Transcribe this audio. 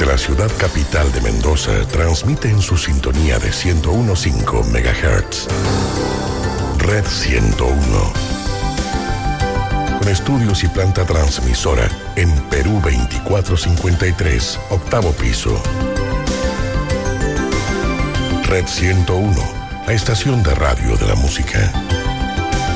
la ciudad capital de Mendoza, transmite en su sintonía de 101.5 MHz. Red 101. Con estudios y planta transmisora en Perú 2453, octavo piso. Red 101, la estación de radio de la música.